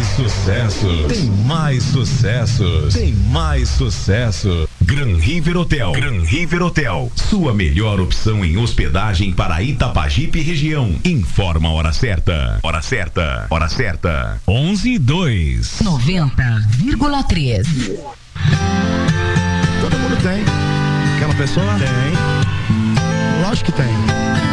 sucesso. Tem mais sucesso. Tem mais sucesso. Gran River Hotel. Gran River Hotel. Sua melhor opção em hospedagem para Itapajipe região. Informa a hora certa. Hora certa. Hora certa. 11:02. 90,3. Todo mundo tem. Aquela pessoa? Tem. Lógico que tem.